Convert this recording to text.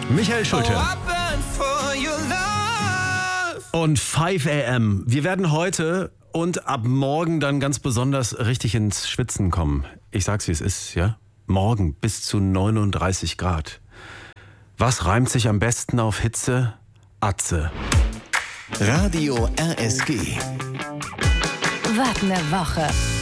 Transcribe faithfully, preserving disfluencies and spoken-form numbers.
Michael Schulte. Und fünf a m. Wir werden heute und ab morgen dann ganz besonders richtig ins Schwitzen kommen. Ich sag's, wie es ist, ja? Morgen bis zu neununddreißig Grad. Was reimt sich am besten auf Hitze? Atze. Radio R S G. Was eine Woche.